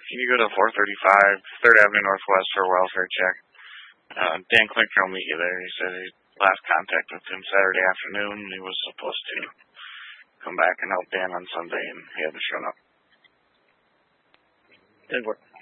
Can you go to 435 3rd Avenue Northwest for a welfare check? Dan Klinker will meet you there. He said he last contact with him Saturday afternoon. He was supposed to come back and help Dan on Sunday, and he hasn't shown up. Good work.